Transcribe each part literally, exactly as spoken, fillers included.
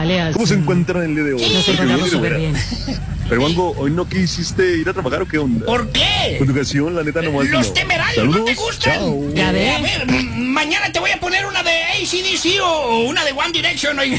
Aleas. ¿Cómo se encuentran el día de hoy? Sí, nos encontramos súper bien. Pero Wango, ¿hoy no quisiste ir a trabajar o qué onda? ¿Por qué? Con tu canción, la neta, nomás Los no. Temerarios. Saludos, ¿No te gustan? chao. Ya ves. A ver, mañana te voy a poner una de A C D C o una de One Direction, oiga.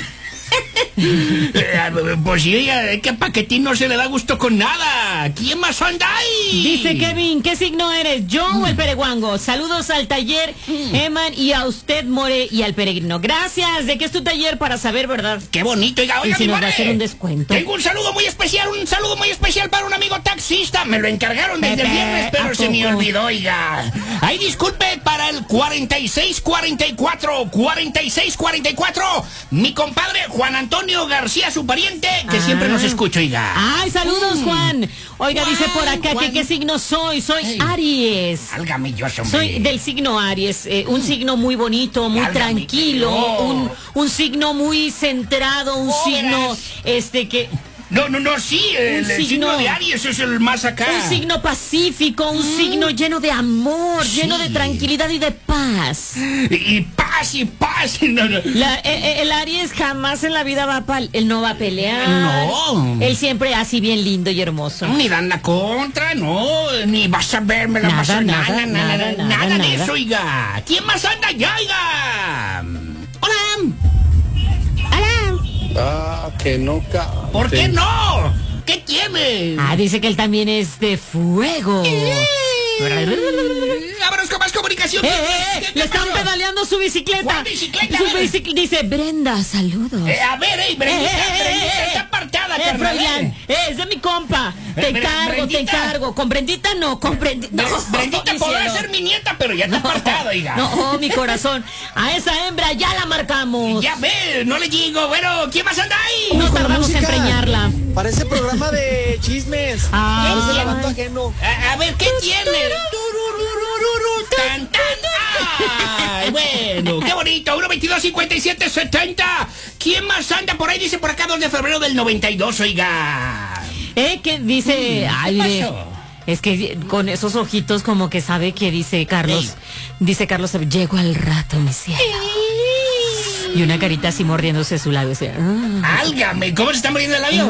Pues sí, oiga, es que a Paquetín no se le da gusto con nada. ¿Quién más anda ahí? Dice Kevin, ¿qué signo eres? ¿Yo o el pereguango? Saludos al taller, Eman, y a usted, More, y al peregrino. Gracias. ¿De qué es tu taller para saber, verdad? Qué bonito, oiga, oiga, ¿Y si mi nos va More. a hacer un descuento? Tengo un saludo muy especial, un saludo muy especial para un amigo taxista. Me lo encargaron desde Pepe, el viernes, pero ¿a se me poco? olvidó, oiga. Ay, disculpe, para el cuarenta y seis cuarenta y cuatro, cuarenta y seis cuarenta y cuatro, mi compadre Juan Antonio García, su pariente, que Ah. siempre nos escucha, oiga. Ay, saludos, Juan. Oiga, Juan, dice por acá Juan. que qué signo soy. Soy Hey. Aries. Álgame Dios, hombre. Soy del signo Aries, eh, un signo muy bonito, muy Válgame tranquilo, Dios. un, un signo muy centrado, un Oh, signo verás. este que No, no, no, sí, el, Un el signo, signo- de Aries es el más acá. un signo pacífico, un signo lleno de amor, Sí. lleno de tranquilidad y de paz. Y, y paz, y paz. No, no. La- eh, eh, el Aries jamás en la vida va a pal- él no va a pelear. No. Él siempre así bien lindo y hermoso. Ni dan la contra, no, ni vas a verme la Nada, vas a nada, nada, nada, nada, nada, nada, nada de nada. eso, oiga. ¿Quién más anda allá, oiga? Hola. Ah, que no ca... ¿Por qué no? ¿Qué tiene? Ah, dice que él también es de fuego. Vámonos con más comunicación. ¡Eh, eh, eh! ¿Qué- qué ¡Le están pasó? pedaleando su bicicleta! ¿Cuál bicicleta? Su A ver. bicic- Dice, Brenda, saludos. Eh, a ver, eh, Brendita, Eh, eh, Brendita eh, está apartada, eh, carnal, Froilán, eh. eh, es de mi compa. Te Eh, Bre- encargo, te Brendita. encargo. Con Brendita no, con Brendita. Bre- No, Brendita mi podrá cielo. ser mi nieta, pero ya está apartada, oiga. No, oh, mi corazón. A esa hembra ya la marcamos. Ya ve, no le digo. Bueno, ¿quién más anda ahí? No con la tardamos en música. preñarla. Parece programa de chismes. Ah. Parece levanto ajeno. A, a ver, ¿qué tiene? Tan, tan. Ay, bueno, qué bonito. uno veintidós cincuenta y siete setenta. ¿Quién más anda por ahí? Dice por acá dos de febrero del noventa y dos, oiga. Eh, que dice, ay, ¿qué mire, pasó? es que con esos ojitos como que sabe que dice Carlos, Ey. dice Carlos, llego al rato, mi cielo. Y una carita así mordiéndose su labio. Así, ah. Álgame, ¿cómo se está muriendo el labio?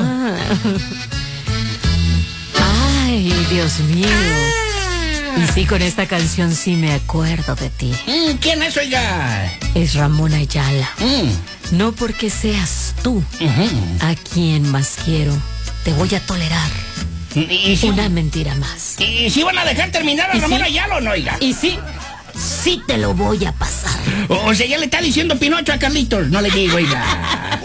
Ay, Dios mío. Y sí, con esta canción sí me acuerdo de ti. Mm, ¿Quién es, oiga? Es Ramón Ayala. Mm, No porque seas tú ujú. a quien más quiero, te voy a tolerar ¿Y, y si, una mentira más. y si van a dejar terminar a ¿Y Ramón sí? Ayala o no, oiga? Y sí, sí te lo voy a pasar. O, o sea, ya le está diciendo Pinocho a Carlitos. No le digo, oiga.